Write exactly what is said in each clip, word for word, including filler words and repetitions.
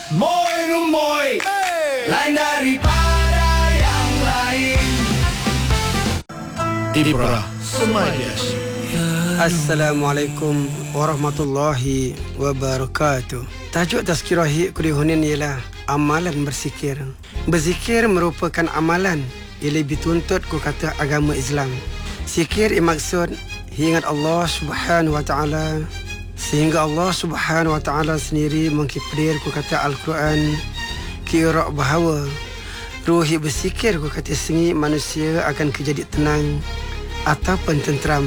Moi rumoi, hey! Lain daripada yang lain. Ibra Semadias. Assalamualaikum warahmatullahi wabarakatuh. Tajuk tazkirah kudihunin ialah amalan berzikir. Berzikir merupakan amalan yang lebih tuntut ku kata agama Islam. Zikir ia maksud ingat Allah Subhanahu wa taala, sehingga Allah Subhanahu wa taala sendiri mengkipdir ku kata Al-Quran kira bahawa ruhi berzikir ku kata sengi manusia akan kejadi tenang ataupun tenteram.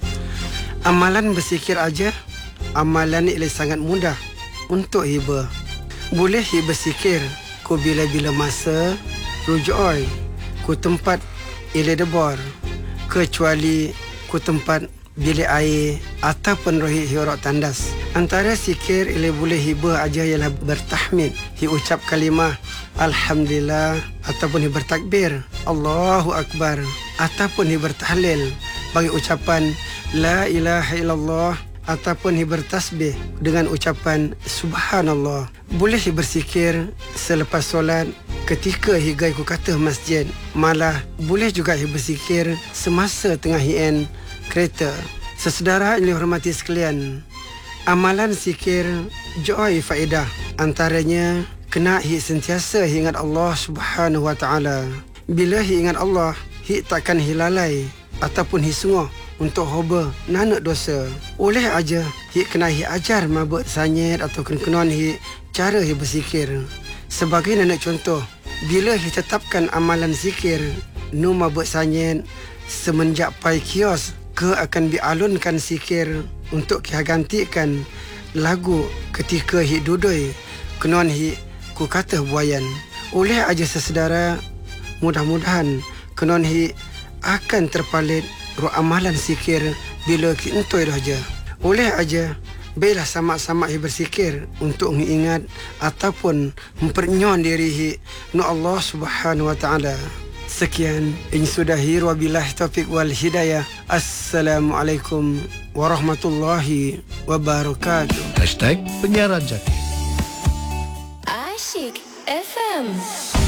Amalan berzikir aja, amalan ini sangat mudah untuk hiba. Boleh hiba berzikir ku bila-bila masa rujui ku tempat ila debar, kecuali ku tempat bilik air ataupun rohi hiurak tandas. Antara zikir ia boleh hibah aja ialah bertahmid, hi ucap kalimah Alhamdulillah, ataupun hi bertakbir Allahu Akbar, ataupun hi bertahlil bagi ucapan La ilaha illallah, ataupun hi bertasbih dengan ucapan Subhanallah. Boleh hi berzikir selepas solat, ketika hi gai ku kata masjid. Malah boleh juga hi berzikir semasa tengah hien kereta. Sesedara yang dihormati sekalian, amalan zikir joy faedah. Antaranya kena hi sentiasa ingat Allah Subhanahu wa taala. Bila hi ingat Allah, hi takkan hi lalai ataupun hi sungguh untuk hoba nanak dosa. Oleh aja hi kena hi ajar mabuk sanyet atau kenon hi cara hi berzikir. Sebagai nanak contoh, bila hi tetapkan amalan zikir nu mabuk sanyet semenjak pai kios ke akan dialunkan zikir untuk kita gantikan lagu ketika hi dudui kenon hi ku kata buayan. Oleh aja sesedara, mudah-mudahan kenon hi akan terpalit roh amalan zikir bila kita dah aja. Oleh aja baiklah sama-sama hi berzikir untuk mengingat ataupun mempernyon diri hi nu Allah Subhanahu wa taala. Sekian, ini sudahi wabillahi taufiq wal hidayah. Assalamualaikum warahmatullahi wabarakatuh. Hashtag Penyiaran Jati. Asyik F M.